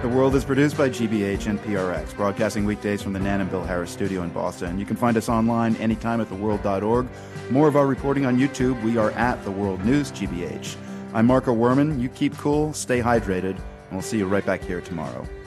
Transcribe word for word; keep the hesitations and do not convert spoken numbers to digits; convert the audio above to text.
The World is produced by G B H and P R X, broadcasting weekdays from the Nan and Bill Harris studio in Boston. You can find us online anytime at the world dot org. More of our reporting on YouTube. We are at The World News G B H. I'm Marco Werman. You keep cool, stay hydrated, and we'll see you right back here tomorrow.